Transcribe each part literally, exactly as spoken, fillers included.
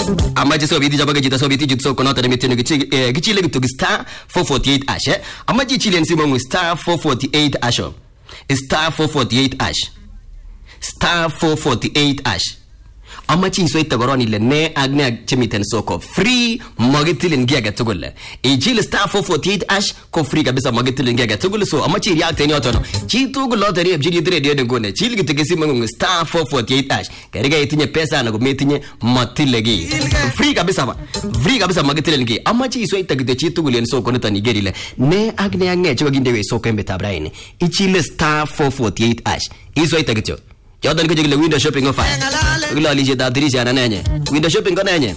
Amache so biti jabage jita so biti jit so kono tane mitene gichile gitu star four forty-eight ash. Amache chile nsimo star four forty-eight ash. Star four forty-eight ash. Star four forty-eight ash. Amachi so itagoroni le ne agne chemiten soko free magitilin giga tugule e jil star four forty-eight ash ko free kabisa magitilin giga tugule so amachi ya teni otono chi tugulo tari bjidi dire de ngone chil gitegesi mangu star four forty-eight ash kariga itinye pesa na gometinye matilegi free kabisa ba free kabisa magitilin gi amachi so itagide chi tugule soko ne tani gerile ne agne agne chiwa ginde we soko mbeta braine e chil star four forty-eight ash iso itagityo Jordan ko jigile window shopping of fire. Gilo alije da dirisi ananenye. Window shopping ko nenye.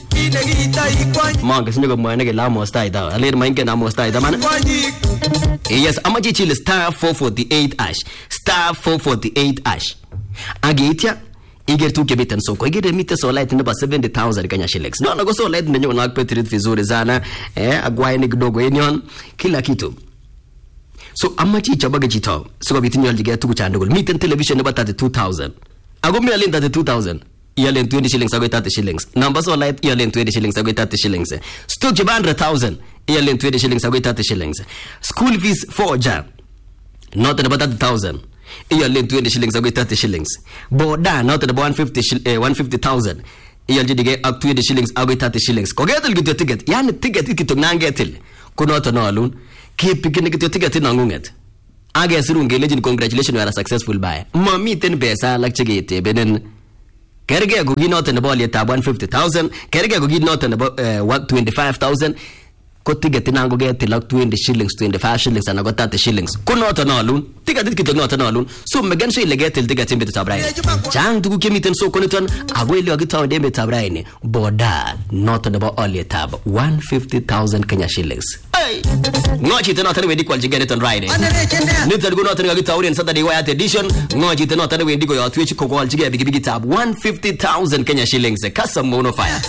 Manga sinyo ko moene ke la mo style da. Aler mainke na mo style da man. Yes, amaji chile star four forty-eight ash. Star four forty-eight ash. Agitia iger tu kebitan so ko iger mite so light naba seventy thousand Kenya shillings. No nago so light ndenyo na petrit vizuri sana. Eh agwaye ni kidogo enyon kila kitu. So amachi chabaga chito so ko bitinyo alige tu kuchandugul miten television about thirty-two thousand ago mi alin thirty-two thousand yalen twenty shillings ago thirty shillings number so light yalen twenty shillings ago thirty shillings stock one hundred thousand yalen twenty shillings ago thirty shillings school fees for ja not about thirty thousand yalen twenty shillings ago thirty shillings boda not about one hundred fifty thousand yalje dige up twenty shillings ago thirty shillings ko getel gito ticket yani ticket ikito nangetel kuno to no alun keep picking the ticket in Angunget. I guess you can congratulations, you are a successful buyer. Mommy ten pesa like Chigate, Benen. Kerga go get not in the ball yet one fifty thousand. Kerga go get not in about uh, what twenty five thousand. Got ticket in Ango get till like twenty shillings, twenty five shillings, and I got thirty shillings. Could not an alone. Ticket it not an alone. So Megan say get till ticket in the Tabrain. Chang to give me ten so coniton. I will get out the Tabrain. Boda not on about all your tab one fifty thousand Kenya shillings. Ngoji tena tena wendi kwa jigene ton ride. Nita go not tena gitauri and Saturday White edition. Ngoji tena tena wendi go ya Twitch ko kwa jigene bigi bigi tab one fifty thousand Kenya shillings. Kasa mono fire.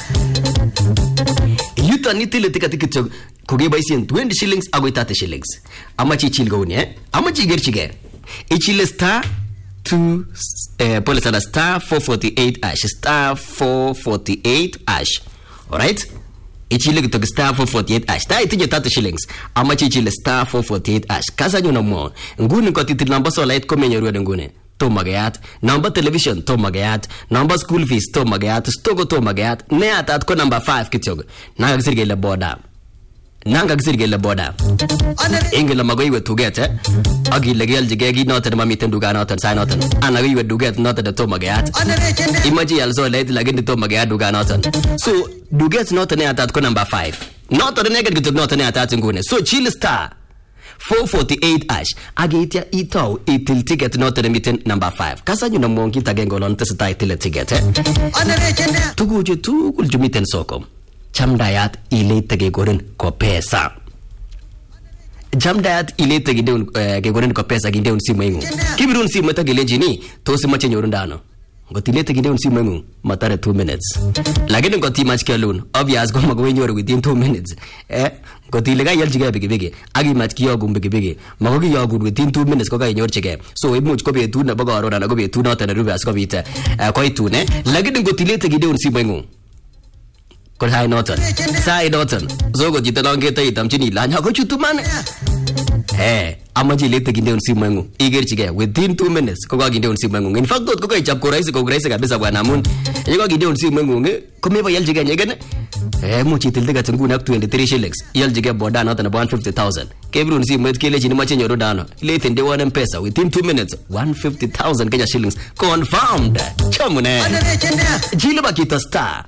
Yuta nitile tika tika chog kuge baisi twenty shillings ago thirty shillings. Amachi chil go ne. Amachi gerchige. Ichile star two eh polisana star four forty-eight ash star four forty-eight ash. All right? Ichile to star four forty-eight ash. Ta itinye thirty shillings. Amachi ichile star four forty-eight ash. Kasa nyo na mo. Nguni kwa titi number so light kome nyo ruwa ngune. To magayat. Number television to magayat. Number school fees to magayat. Stogo to magayat. Ne atat ko number five kityogo. Nanga kisirige le boda. Nanga kisirige le boda. Inge la magoy we tuget eh. Agi legel jigegi noten mamiten duga noten sai noten. Ana we duget noten to magayat. Imaji also light lagin to magayat duga noten. So duget noten atat ko number five. Not the negative to not an atat ngune. So chill star four forty-eight ash. Agitia ito itil ticket not the meeting number five. Kasa you know monkey tagengolon test title ticket eh. Tugu je tu kul jumiten soko. Chamdayat ile tagegoren ko pesa. Jamdayat ile tagedown gegoren ko pesa ginde un simengu. Kibirun simu tagelenji ni to simache nyorundano. Ngotile tagide un simengu matare two minutes. Lakini ngoti match kelun obvious go magwe nyoru within two minutes. Eh ngotile ga yel jige bigi bigi agi match kiyo gum bigi bigi magogi yo gum within two minutes ko ga nyor chige. So imuch ko betu na bago arona na go betu na tana rubi as ko bita ko itu ne. Lakini ngotile tagide un simengu ko hay noton sai noton zogo jitana ngeta itam chini la nya ko chutuman. Eh amaji lete ginde un simengu iger chige within two minutes ko ga ginde un simengu. In fact ko ga chap ko raisi ko raisi kabisa bwana mun yego ginde un simengu nge ko meba yel jige nyegen eh mu chitil daga tungu na twenty-three shillings yel jige boda na tan one fifty thousand kebrun simet kele chini mache nyoro dano lete nde wana mpesa within two minutes one fifty thousand Kenya shillings confirmed chamune jile bakita star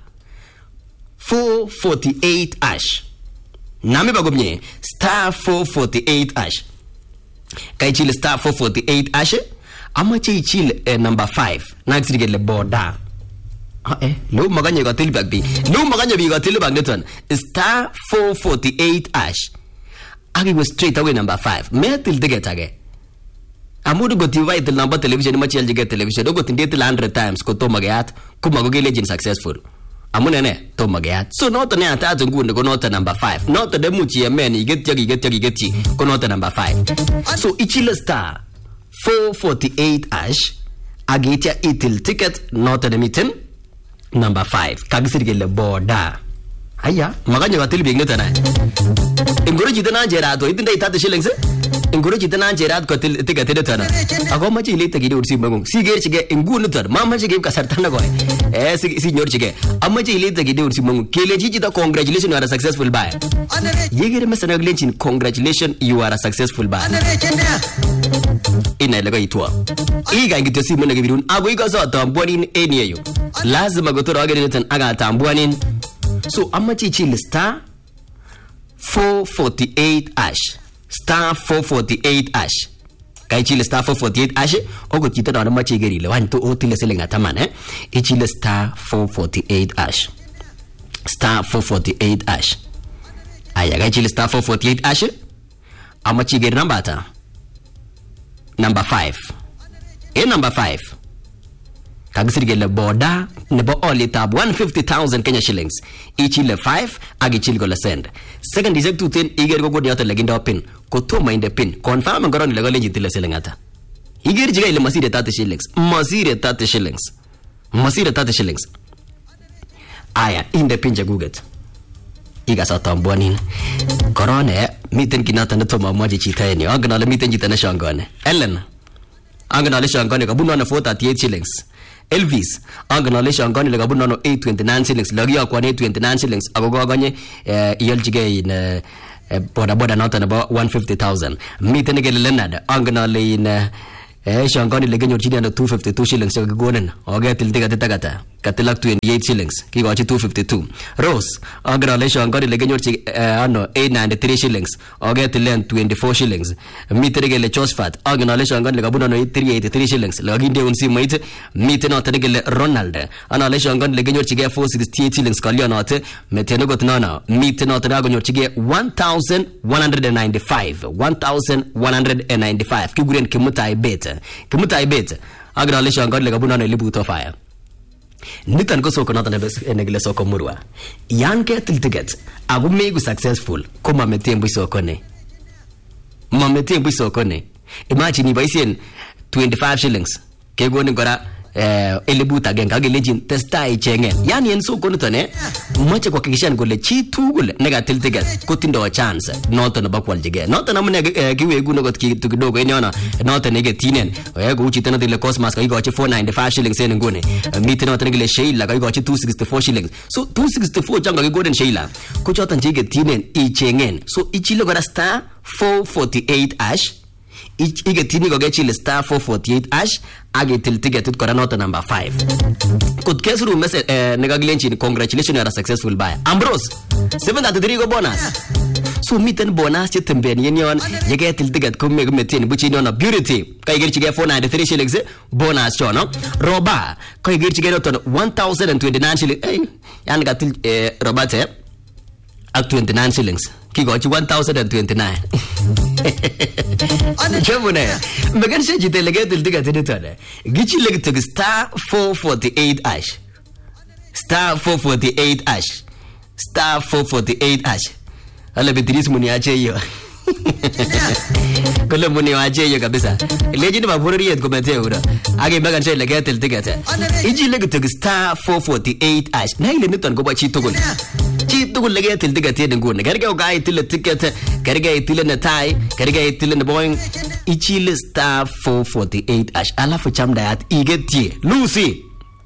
four forty-eight ash. Nami bagumye star four forty-eight ash. Kai chile star four forty-eight ash. Amache chile eh, number five. Na kisirige le boda. Ah eh. No maganya ga tilbag bi. No maganya bi ga tilbag neton. Star four forty-eight ash. Agi go straight away number five. Me til dige tage. Amudu go divide the number television machi aljige television. Do go tinde til one hundred times ko to magayat. Kuma go legend successful. Amunene to magayat. So not ne ata ngunde ko not number five. Not the muchi men get yagi get yagi get ko not number five. So ichile star four forty-eight ash agetia itil ticket not the mitten number five kakisir kele boda. Aya makanya katil biik nito na. Ingoro chito nan jerat itindoi thirty shillings. Ingoro chito nan jerat kotil ticket nito na. Ako mache ilite kidur simengung. Sigerchige inguniton mamache keib kasarta na koy. Eh sinyorchige. Amache ilite kidur simengung. Kelechi chito congratulations you are a successful buyer. Yegere mesana glenchin congratulations you are a successful buyer. Ina lego itwa. Iga ngito simu na kibirun. Ako ikaso tambuanin eniyo. Lazima gotora agere nito aga tambuanin. So amache chill star four forty-eight hash. Star four forty-eight hash. Kai chill star four forty-eight hash. Ogo chito na amache geri le wan to otile selenga taman eh. I chill star four forty-eight hash. Star four forty-eight hash. Aya kai chill star four forty-eight hash. Amache geri number ta. Number five. Eh number five. Kagisirgele boda nebo only tab one hundred fifty thousand Kenya shillings. Ichile five agichil gola send. Second is to ten iger go godi ata leginda pin. Kotoma in the pin. Confirm ngoroni lego legitile selengata. Iger jiga ile masire thirty shillings. Masire thirty shillings. Masire thirty shillings. Aya in the pin jaguget. Iga sa tambuanin. Korone miten kinata na toma maji chita eni. Angana le miten jita na shangone. Ellen. Angana le shangone kabuno na four thirty-eight shillings. Elvis angana le shangone le kabuno no eight twenty-nine shillings. Lagi akwa eight twenty-nine shillings. Agogo aganye iyolchige in boda boda nota na ba one hundred fifty thousand. Miten ke le Leonard angana le in eh shangone le genyo chini na two hundred fifty-two shillings kagonen. Oge tiltiga tetagata. Katilak twenty-eight shillings. Kigochi two hundred fifty-two. Rose angana le shangone le genyo chi ano eight ninety-three shillings. Oge tilen twenty-four shillings. Miten ke le Chosfat angana le shangone le kabuno no three eighty-three shillings. Lagi de unsi mait miten nota ke le Ronald ana le shangone le genyo chige four sixty-eight shillings kalio nota meteno gotnana miten nota ga genyo chige one thousand one hundred ninety-five one thousand one hundred ninety-five kiguren kimutai bet kimutai bet angana le shangone le kabuno no libuto fire. Nitan ko soko nata nebele soko murwa. Yanke tiltiget agu megu successful kuma metembu soko ne. Ma metembu soko ne. Imagine iba isien twenty-five shillings. Kego ni ngora eh elibuta genga gelejin testa ichenge. Yani en soko nitone mache kwa kikishan gole chi tugule nega tiltiget kotindo chance noto na bakwal jige. Noto na mune giwe guno got ki tukidogo eniona noto nege tinen. Oyego uchi tena dile Cosmas ka igochi four ninety-five shillings en ngone. Mite noto nege Sheila ka igochi two sixty-four shillings. So two sixty-four changa ki golden Sheila. Kuchota njige tinen ichengen. So ichilo gora star four forty-eight hash. Ich ige tini go get chile star four forty-eight hash age til ticket ut kora nota number five. Kut kesru message eh, negaglenchi congratulations you are a successful buyer. Ambrose seven thirty-three go bonus. So miten bonus chitemben yenyon yege til ticket kumme kumetin buchi no beauty kay gerchi ge four ninety-three shillings bonus chono. Roba kay gerchi ge noton one thousand twenty-nine shillings. Eh yan gatil eh, robate at twenty-nine shillings. Kigochi one thousand twenty-nine. Jamune magan se jite lege til tiga tinitone gichi lege to star four forty-eight hash star four forty-eight hash star four forty-eight hash ala bidris muni ache yo kole muni ache yo kabisa leji ni baburi yet komete ura age magan se lege til tiga te gichi lege to star four forty-eight hash na ile niton go ba chi togol chi togol lege til tiga te ngone garge o gai til ticket karga itile na tai karga itile na boing ichile star four forty-eight hash alafu chamda at igeti Lucy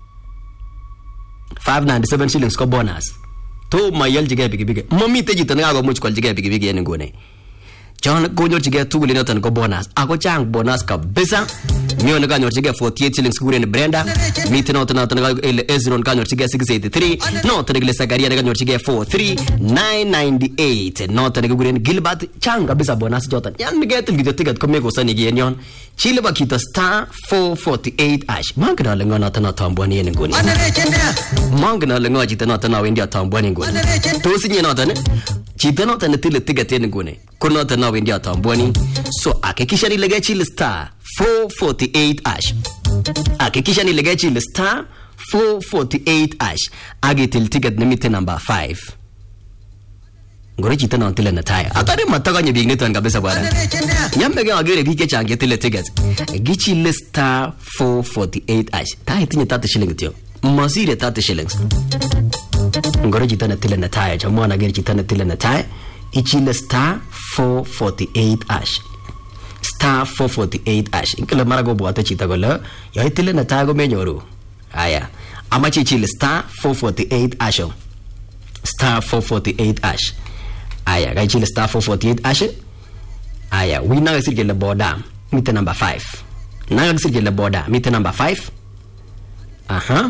five ninety-seven shillings ko bonus to mayel jige bigi bigi mami teji tan ga much ko jige bigi bigi en ngone John go nyor jige tugule notan ko bonus ako chang bonus kabisa mio na ganyor jige forty-eight shillings kure ni Brenda mite notan notan ga ele Ezron ganyor jige six eighty-three notan gele Sagaria na ganyor jige forty-three nine ninety-eight notan ga kure ni Gilbert chang kabisa bonus jotan yan mi getel gide ticket ko mego sani gi enyon chile ba kita star four forty-eight hash magna lengo notan notan boni en ngoni magna lengo jita notan na wendi atamboni ngoni to sinye notan jita notan tile ticket en ngoni kono ta na wendi atamboni so akikisha ni lege chile star four forty-eight hash akikisha ni lege chile star four forty-eight hash agitil ticket nimite number five ngore chita na tile na taya atare mataga nye bigne tan kabisa bwana yambe ga agere bike change tile ticket gichi le star four forty-eight hash tai tinye thirty shilling tio masire thirty shillings. Ngoro chito netile netai chamwana ger chito netile netai ichile star four forty-eight hash. Star four forty-eight hash. Inkele mara go bwate chito kole ya itile netai ko menyoru. Aya. Amache ichile star four forty-eight hash. Star four forty-eight hash. Aya, ga ichile star four forty-eight hash. Aya, wina ga sirgele boda mite number five. Na ga sirgele boda mite number five. Aha.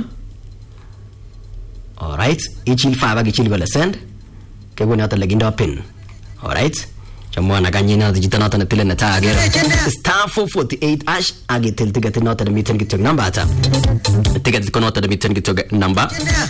Alright, ichil five agi ichil gola send. Kego nata legindo pin. Alright. Chamwana ganyina dijita nata na tile na tagera. Star four forty-eight hash agi tel ticket nata na meeting kitog number ata. Ticket ko nata na meeting kitog number.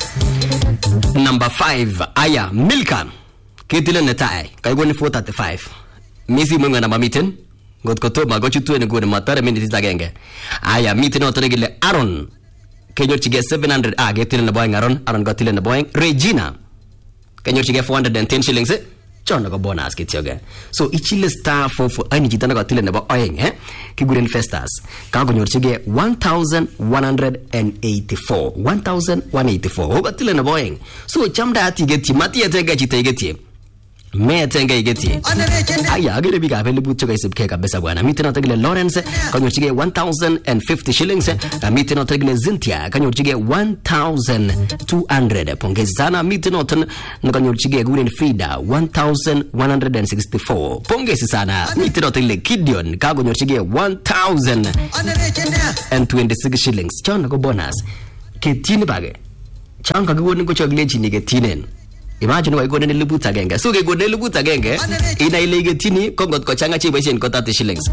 Number five aya Milka. Kitile na tai. Kego ni four thirty-five. Misi munga na meeting. Got ko to mago chutu ne go na matara minutes agenge. Aya meeting nata regile Aaron. Kenyor chige seven hundred ah get in the boying Aaron Aaron got in the boying Regina Kenyor chige four hundred ten shillings eh chona go bonus kit yoga so ichile star four for ani kitana got in the boying eh kiguren festas ka gonyor chige one thousand one hundred eighty-four one thousand one hundred eighty-four got in the boying so chamda ati get mati atega chite get me tenga igeti aya agere biga pele butcho ga isipke kabisa bwana mitena tagile Lawrence kanyo chige one thousand fifty shillings mitena tagile Cynthia kanyo chige one thousand two hundred pongezi sana mitena tan kanyo chige Guren Frida one thousand one hundred sixty-four pongezi sana mitena tagile Gideon kanyo chige one thousand twenty-six shillings chana go bonus ketini bage changa go ni go chogle chini ketinen. Imagine why go ne libuta genge. So go ne libuta genge. Ina ile getini kongot ko changa chi baishen ko thirty shillings.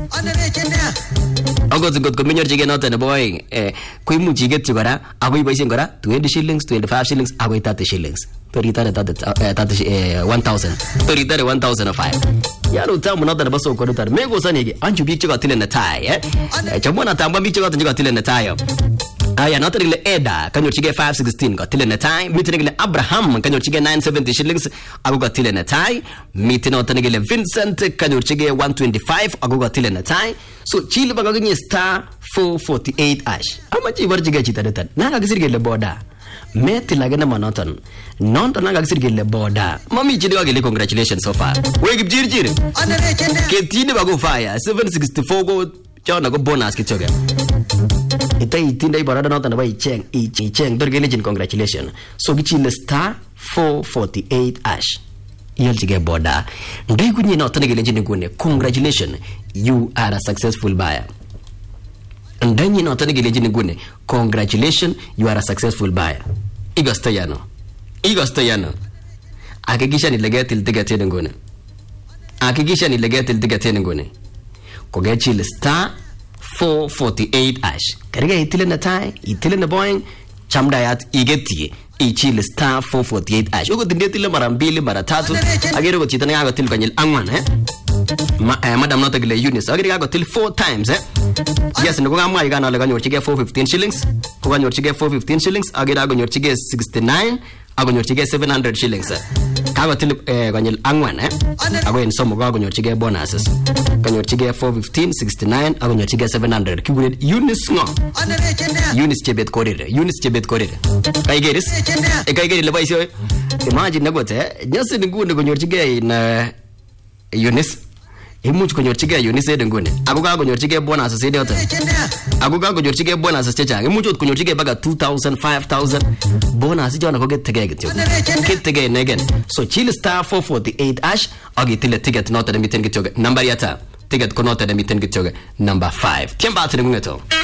Ogot got ko minyor jige not ne boy eh ko imu jige tigora ago baishen gora twenty shillings twenty-five shillings ago thirty shillings. To retire that one thousand. To retire one thousand five. Ya no tamu not ne baso ko tar. Me go sanege anju bi chiga tile na tai eh. Chamona tamba bi chiga tile tile na tai. Aya not really Eda kanyo chige five sixteen got tile na tai mitene Abraham kanyo chige nine seventy shillings ago got tile na tai mitene otanegele Vincent kanyo chige one twenty-five ago got tile na tai so chile baga ganye star four forty-eight hash amachi warjiga chita detan na ga sirgele boda meti lagena manoton non to na ga sirgele boda mami chide ga gele congratulations so far we give jir jir ketine bago fire seven sixty-four go chona go bonus kichoga itai tinda ibarada nota na bai cheng ichi cheng dorgele jin congratulations so gichile star four forty-eight hash yeltige boda ndai kunyi nota negele jin gune congratulations you are a successful buyer ndai nota negele jin gune congratulations you are a successful buyer igostayano igostayano akikisha ni legetil tigatene ngune akikisha ni legetil tigatene ngune kogechile star four forty-eight hash kariga itile na tai itile na boying chamda yat igeti ichile star four forty-eight hash ugo tindetile mara mbili mara tatu agere go chitana yago til kanyil angwan eh ma eh, madam not agile Eunice agere yago til four times eh yes ndo ngamwa igana le ganyo chige four fifteen shillings ko ganyo chige four fifteen shillings agere yago nyor chige sixty-nine ago nyor chige seven hundred shillings kago til eh, kanyil angwan eh ago en somo go nyor chige bonuses kanyor chige four fifteen sixty-nine ago nyor chige seven hundred kigure Eunice ngo Eunice chebet korire Eunice chebet korire kai geris e kai geri le baisyo imagine nagote nyase ngunde go nyor chige na Eunice imuch ko nyor chige Eunice de ngunde ago ga go nyor chige bonus se de ota ago ga go nyor chige bonus checha imuch ko nyor chige baga two thousand five thousand bonus jona ko get tege get get tege negen so chill star four forty-eight hash agi tile ticket not the meeting get number yata ticket ko not the meeting get number five tiamba tene nguneto